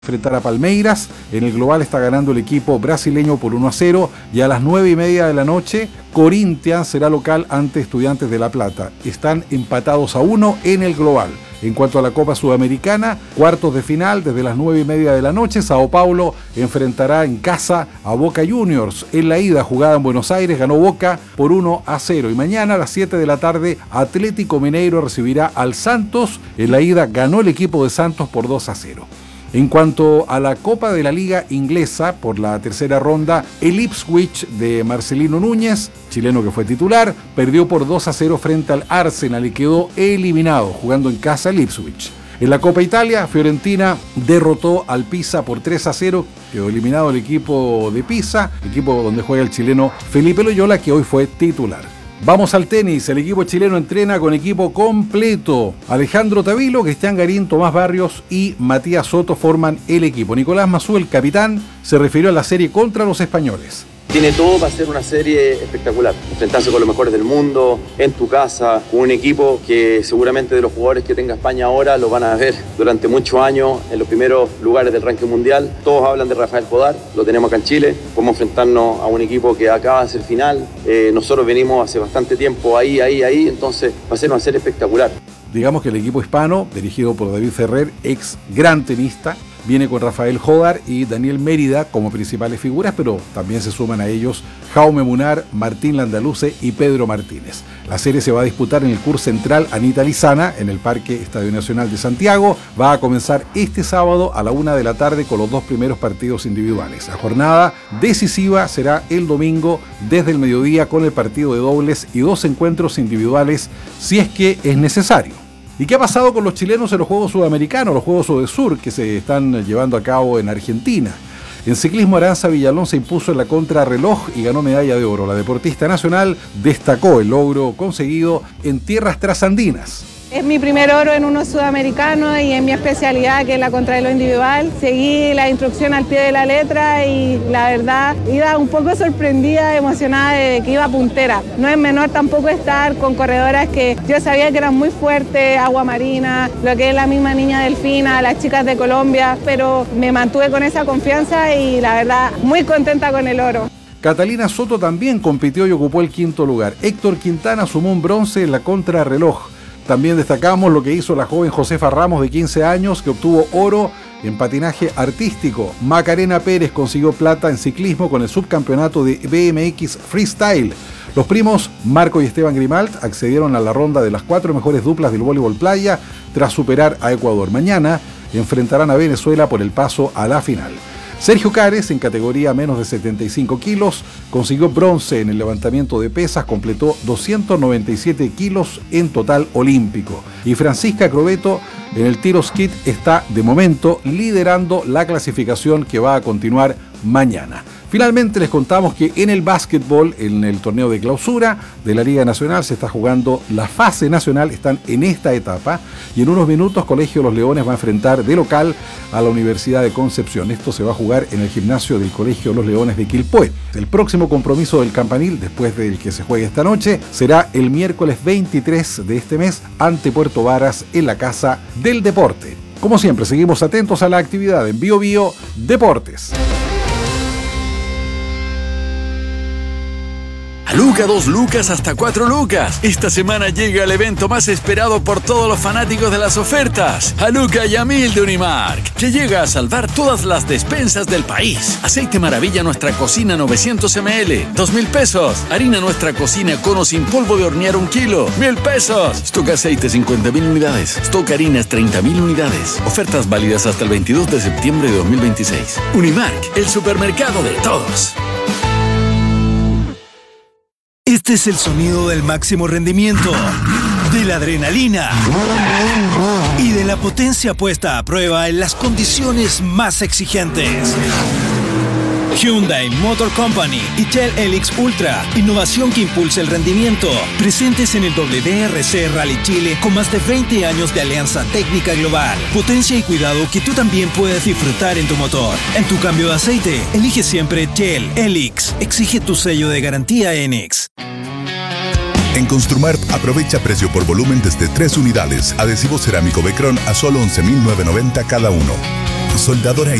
enfrentar a Palmeiras. En el global está ganando el equipo brasileño por 1-0 y a las 9:30 de la noche Corinthians será local ante Estudiantes de La Plata. Están empatados a 1 en el global. En cuanto a la Copa Sudamericana, cuartos de final desde las 9:30 de la noche, Sao Paulo enfrentará en casa a Boca Juniors. En la ida jugada en Buenos Aires ganó Boca por 1-0 y mañana a las 7 de la tarde Atlético Mineiro recibirá al Santos. En la ida ganó el equipo de Santos por 2-0. En cuanto a la Copa de la Liga Inglesa, por la tercera ronda, el Ipswich de Marcelino Núñez, chileno que fue titular, perdió por 2-0 frente al Arsenal y quedó eliminado, jugando en casa el Ipswich. En la Copa Italia, Fiorentina derrotó al Pisa por 3-0, quedó eliminado el equipo de Pisa, equipo donde juega el chileno Felipe Loyola, que hoy fue titular. Vamos al tenis, el equipo chileno entrena con equipo completo. Alejandro Tavilo, Cristian Garín, Tomás Barrios y Matías Soto forman el equipo. Nicolás Mazú, el capitán, se refirió a la serie contra los españoles. Tiene todo para ser una serie espectacular. Enfrentarse con los mejores del mundo, en tu casa, con un equipo que seguramente de los jugadores que tenga España ahora lo van a ver durante muchos años en los primeros lugares del ranking mundial. Todos hablan de Rafael Podar, lo tenemos acá en Chile. Podemos enfrentarnos a un equipo que acaba de ser final. Nosotros venimos hace bastante tiempo ahí, entonces va a ser una serie espectacular. Digamos que el equipo hispano, dirigido por David Ferrer, ex gran tenista, viene con Rafael Jodar y Daniel Mérida como principales figuras, pero también se suman a ellos Jaume Munar, Martín Landaluce y Pedro Martínez. La serie se va a disputar en el CUR Central Anita Lizana, en el Parque Estadio Nacional de Santiago. Va a comenzar este sábado a la 1 de la tarde con los dos primeros partidos individuales. La jornada decisiva será el domingo desde el mediodía con el partido de dobles y dos encuentros individuales si es que es necesario. ¿Y qué ha pasado con los chilenos en los Juegos Sudamericanos, los Juegos Odesur que se están llevando a cabo en Argentina? En ciclismo, Aranza Villalón se impuso en la contrarreloj y ganó medalla de oro. La deportista nacional destacó el logro conseguido en tierras trasandinas. Es mi primer oro en uno sudamericano y en mi especialidad, que es la contrarreloj individual. Seguí la instrucción al pie de la letra y la verdad iba un poco sorprendida, emocionada de que iba puntera. No es menor tampoco estar con corredoras que yo sabía que eran muy fuertes, Agua Marina, lo que es la misma Niña Delfina, las chicas de Colombia, pero me mantuve con esa confianza y la verdad muy contenta con el oro. Catalina Soto también compitió y ocupó el quinto lugar. Héctor Quintana sumó un bronce en la contrarreloj. También destacamos lo que hizo la joven Josefa Ramos de 15 años que obtuvo oro en patinaje artístico. Macarena Pérez consiguió plata en ciclismo con el subcampeonato de BMX Freestyle. Los primos Marco y Esteban Grimalt accedieron a la ronda de las 4 mejores duplas del voleibol playa tras superar a Ecuador. Mañana enfrentarán a Venezuela por el paso a la final. Sergio Cares, en categoría menos de 75 kilos, consiguió bronce en el levantamiento de pesas, completó 297 kilos en total olímpico. Y Francisca Crobeto, en el tiro skit, está de momento liderando la clasificación que va a continuar mañana. Finalmente les contamos que en el básquetbol, en el torneo de clausura de la Liga Nacional, se está jugando la fase nacional, están en esta etapa y en unos minutos Colegio Los Leones va a enfrentar de local a la Universidad de Concepción. Esto se va a jugar en el gimnasio del Colegio Los Leones de Quilpué. El próximo compromiso del Campanil, después del que se juegue esta noche, será el miércoles 23 de este mes ante Puerto Varas en la Casa del Deporte. Como siempre, seguimos atentos a la actividad en Bio Bio Deportes. Luca, 2 lucas hasta 4 lucas. Esta semana llega el evento más esperado por todos los fanáticos de las ofertas. A Luca y a 1000 de Unimark, que llega a salvar todas las despensas del país. Aceite Maravilla Nuestra Cocina 900 ml, 2,000 pesos. Harina Nuestra Cocina Cono sin polvo de hornear 1 kilo, 1,000 pesos. Stock aceite 50,000 unidades. Stock harinas 30,000 unidades. Ofertas válidas hasta el 22 de septiembre de 2026. Unimark, el supermercado de todos. Este es el sonido del máximo rendimiento, de la adrenalina y de la potencia puesta a prueba en las condiciones más exigentes. Hyundai Motor Company y Shell Helix Ultra, innovación que impulsa el rendimiento, presentes en el WRC Rally Chile con más de 20 años de alianza técnica global. Potencia y cuidado que tú también puedes disfrutar en tu motor. En tu cambio de aceite, elige siempre Shell Helix. Exige tu sello de garantía ENEX. En Construmart aprovecha precio por volumen desde 3 unidades. Adhesivo cerámico Becron a solo 11,990 cada uno. Soldadora